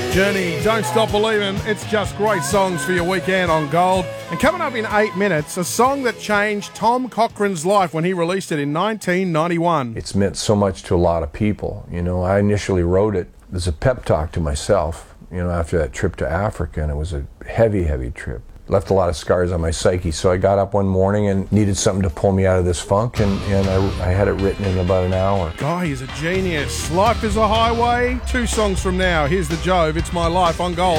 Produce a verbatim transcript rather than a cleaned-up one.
Journey, Don't Stop Believing. It's just great songs for your weekend on Gold. And coming up in eight minutes, a song that changed Tom Cochrane's life when he released it in nineteen ninety-one. It's meant so much to a lot of people. You know, I initially wrote it as a pep talk to myself, you know, after that trip to Africa, and it was a heavy, heavy trip. Left a lot of scars on my psyche, so I got up one morning and needed something to pull me out of this funk, and, and I, I had it written in about an hour. Guy, he's a genius. Life is a Highway. Two songs from now. Here's the Jove, It's My Life on Gold.